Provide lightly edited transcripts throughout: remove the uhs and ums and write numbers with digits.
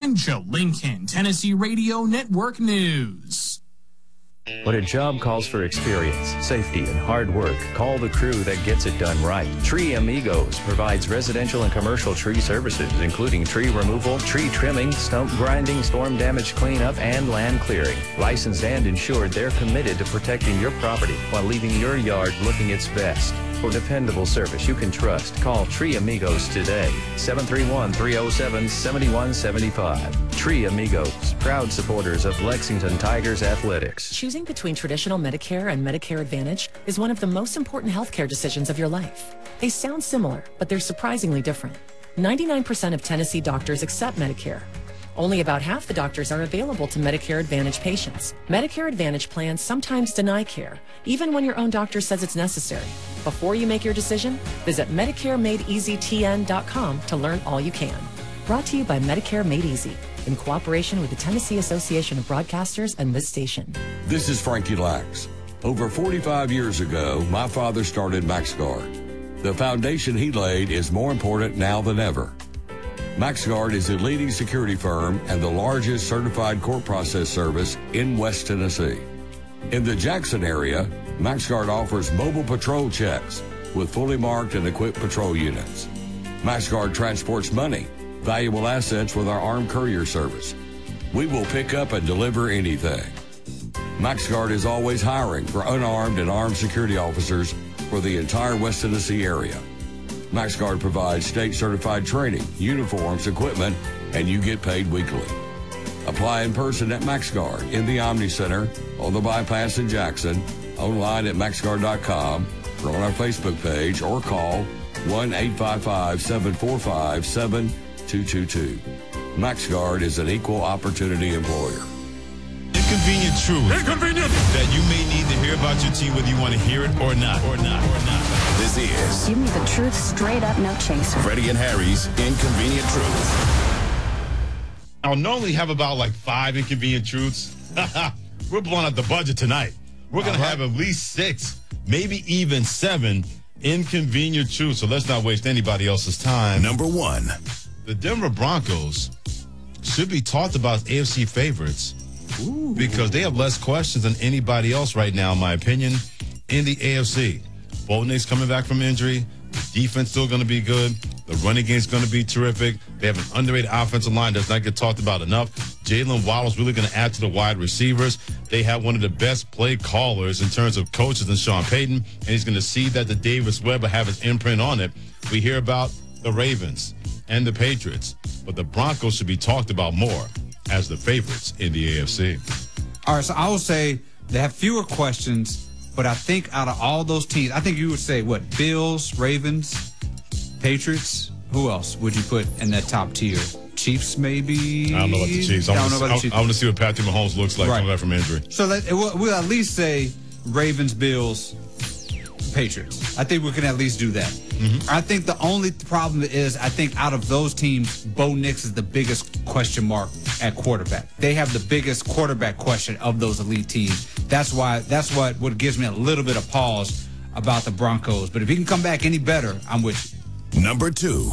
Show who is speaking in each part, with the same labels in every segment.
Speaker 1: and Joe Lincoln, Tennessee Radio Network News.
Speaker 2: When a job calls for experience, safety, and hard work, call the crew that gets it done right. Tree Amigos provides residential and commercial tree services, including tree removal, tree trimming, stump grinding, storm damage cleanup, and land clearing. Licensed and insured, they're committed to protecting your property while leaving your yard looking its best. For dependable service you can trust, call Tree Amigos today, 731-307-7175. Tree Amigos, proud supporters of Lexington Tigers athletics.
Speaker 3: Choosing between traditional Medicare and Medicare Advantage is one of the most important healthcare decisions of your life. They sound similar, but they're surprisingly different. 99% of Tennessee doctors accept Medicare. Only about half the doctors are available to Medicare Advantage patients. Medicare Advantage plans sometimes deny care, even when your own doctor says it's necessary. Before you make your decision, visit MedicareMadeEasyTN.com to learn all you can. Brought to you by Medicare Made Easy, in cooperation with the Tennessee Association of Broadcasters and this station.
Speaker 4: This is Frankie Lax. Over 45 years ago, my father started MaxGuard. The foundation he laid is more important now than ever. MaxGuard is a leading security firm and the largest certified court process service in West Tennessee. In the Jackson area, MaxGuard offers mobile patrol checks with fully marked and equipped patrol units. MaxGuard transports money, valuable assets with our armed courier service. We will pick up and deliver anything. MaxGuard is always hiring for unarmed and armed security officers for the entire West Tennessee area. MaxGuard provides state-certified training, uniforms, equipment, and you get paid weekly. Apply in person at MaxGuard in the Omni Center, on the bypass in Jackson, online at MaxGuard.com, or on our Facebook page, or call 1-855-745-7222. MaxGuard is an equal opportunity employer.
Speaker 5: Inconvenient truth. Inconvenient! That you may need to hear about your team whether you want to hear it or not. This is...
Speaker 6: Give me the truth straight up, no chaser.
Speaker 5: Freddie and Harry's Inconvenient Truth. I'll normally have about like 5 inconvenient truths. We're blowing out the budget tonight. We're going to have at least 6, maybe even 7 inconvenient truths. So let's not waste anybody else's time.
Speaker 7: Number 1.
Speaker 5: The Denver Broncos should be talked about as AFC favorites. Ooh. Because they have less questions than anybody else right now, in my opinion, in the AFC. Bo Nix coming back from injury. The defense still going to be good. The running game is going to be terrific. They have an underrated offensive line that does not get talked about enough. Jalen Waddle's really going to add to the wide receivers. They have one of the best play callers in terms of coaches than Sean Payton, and he's going to see that the Davis Webb will have his imprint on it. We hear about the Ravens and the Patriots, but the Broncos should be talked about more as the favorites in the AFC.
Speaker 8: All right, so I would say they have fewer questions, but I think out of all those teams, I think you would say, what, Bills, Ravens, Patriots? Who else would you put in that top tier? Chiefs, maybe?
Speaker 5: I don't know about the Chiefs. I want to see what Patrick Mahomes looks like coming back from injury.
Speaker 8: So we'll at least say Ravens, Bills, Patriots. I think we can at least do that. Mm-hmm. I think the only problem is, I think out of those teams, Bo Nix is the biggest question mark at quarterback. They have the biggest quarterback question of those elite teams. That's what gives me a little bit of pause about the Broncos. But if he can come back any better, I'm with you.
Speaker 7: Number 2.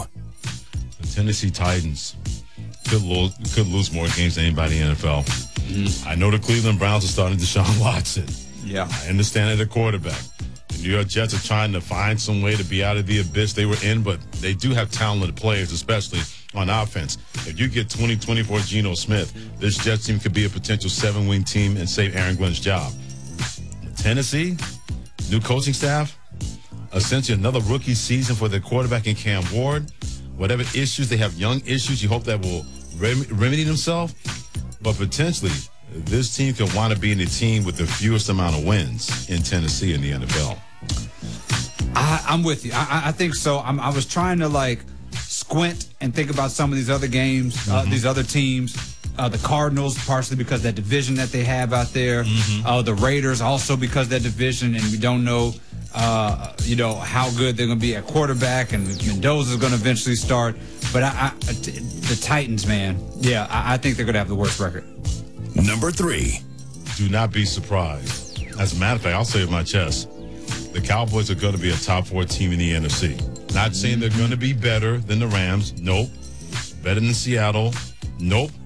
Speaker 5: The Tennessee Titans could lose more games than anybody in the NFL. Mm-hmm. I know the Cleveland Browns are starting Deshaun Watson.
Speaker 8: Yeah.
Speaker 5: I understand that at quarterback. The New York Jets are trying to find some way to be out of the abyss they were in, but they do have talented players, especially on offense. If you get 2024 Geno Smith, this Jets team could be a potential 7-win team and save Aaron Glenn's job. Tennessee, new coaching staff, essentially another rookie season for their quarterback in Cam Ward. Whatever issues, they have young issues. You hope that will remedy themselves. But potentially, this team could want to be in the team with the fewest amount of wins in Tennessee in the NFL.
Speaker 8: I'm with you. I think so. I was trying to squint and think about some of these other games, these other teams. The Cardinals, partially because of that division that they have out there. Mm-hmm. The Raiders, also because of that division, and we don't know, how good they're going to be at quarterback, and Mendoza's going to eventually start. But the Titans, man, I think they're going to have the worst record.
Speaker 7: Number 3.
Speaker 5: Do not be surprised. As a matter of fact, I'll say it in my chest. The Cowboys are going to be a top 4 team in the NFC. Not saying they're going to be better than the Rams. Nope. Better than Seattle. Nope.